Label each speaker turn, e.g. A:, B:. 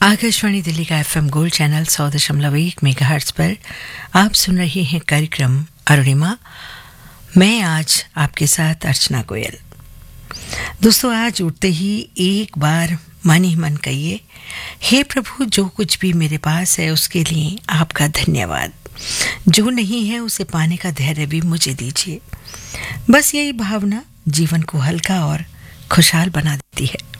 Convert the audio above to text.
A: आकाशवाणी दिल्ली का FM gold channel 100.1 megahertz पर आप सुन रहे हैं कार्यक्रम अरुणिमा। मैं आज आपके साथ अर्चना गोयल। दोस्तों, आज उठते ही एक बार मन ही मन कहिए, हे प्रभु, जो कुछ भी मेरे पास है उसके लिए आपका धन्यवाद। जो नहीं है उसे पाने का धैर्य भी मुझे दीजिए। बस यही भावना जीवन को हल्का और खुशहाल बना देती है।